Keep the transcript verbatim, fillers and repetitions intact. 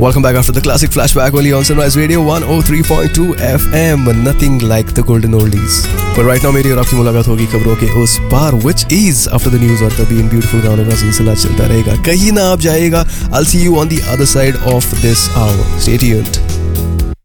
Welcome back after the classic flashback only on Sunrise Radio one oh three point two F M. Nothing like the golden oldies. But right now मेरी और आपकी मुलाकात होगी खबरों के उस पार, which is after the news और तभी इन beautiful गानों का सिलसिला चलता रहेगा, कहीं ना आप जाएगा. I'll see you on the other side of this hour. Stay tuned.